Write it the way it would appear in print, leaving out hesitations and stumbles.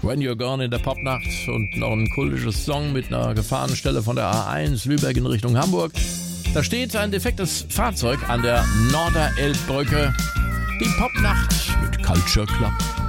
When You're Gone in der Popnacht und noch ein kultisches Song mit einer Gefahrenstelle von der A1 Lübeck in Richtung Hamburg. Da steht ein defektes Fahrzeug an der Norderelbbrücke. Die Popnacht mit Culture Club.